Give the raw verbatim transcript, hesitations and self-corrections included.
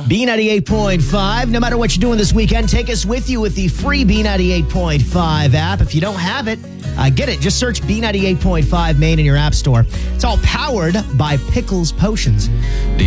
B ninety-eight point five. No matter what you're doing this weekend, take us with you with the free B ninety-eight point five app. If you don't have it, uh, get it. Just search B ninety-eight point five Maine in your app store. It's all powered by Pickles Potions.